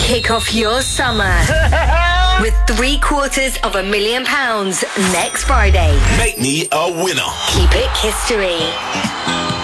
Kick off your summer with £750,000 next Friday. Make me a winner. Keep it history.